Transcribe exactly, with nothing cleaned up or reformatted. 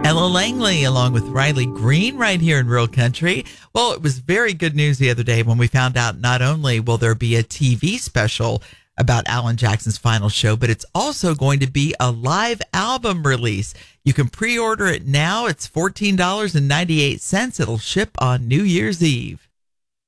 Ella Langley along with Riley Green right here in Real Country. Well, it was very good news the other day when we found out not only will there be a T V special about Alan Jackson's final show, but it's also going to be a live album release. You can pre-order it now. It's fourteen dollars and ninety-eight cents. It'll ship on New Year's Eve.